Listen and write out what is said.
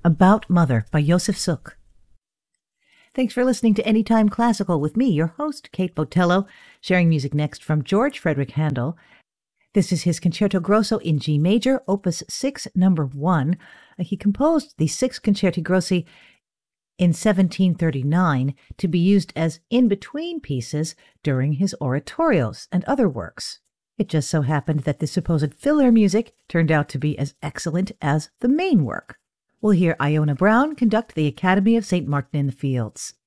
About Mother by Joseph Suk. Thanks for listening to Anytime Classical with me, your host, Kate Botello, sharing music next from George Frederick Handel. This is his Concerto Grosso in G major, opus 6, number 1. He composed the 6 Concerti Grossi in 1739 to be used as in-between pieces during his oratorios and other works. It just so happened that the supposed filler music turned out to be as excellent as the main work. We'll hear Iona Brown conduct the Academy of St. Martin in the Fields.